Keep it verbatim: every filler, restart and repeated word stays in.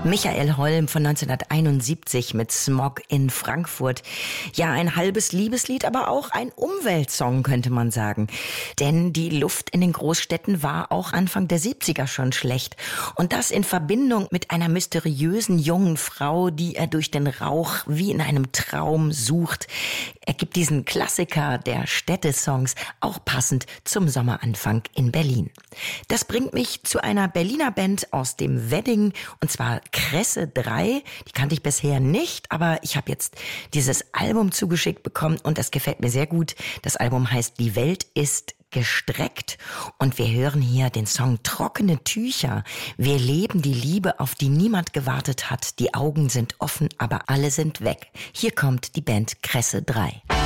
Michael Holm von neunzehnhunderteinundsiebzig mit Smog in Frankfurt. Ja, ein halbes Liebeslied, aber auch ein Umweltsong, könnte man sagen. Denn die Luft in den Großstädten war auch Anfang der siebziger schon schlecht. Und das in Verbindung mit einer mysteriösen jungen Frau, die er durch den Rauch wie in einem Traum sucht. Er gibt diesen Klassiker der Städtesongs, auch passend zum Sommeranfang in Berlin. Das bringt mich zu einer Berliner Band aus dem Wedding, und zwar Kresse drei. Die kannte ich bisher nicht, aber ich habe jetzt dieses Album zugeschickt bekommen und das gefällt mir sehr gut. Das Album heißt Die Welt ist gestreckt und wir hören hier den Song Trockene Tücher. Wir leben die Liebe, auf die niemand gewartet hat. Die Augen sind offen, aber alle sind weg. Hier kommt die Band Kresse drei.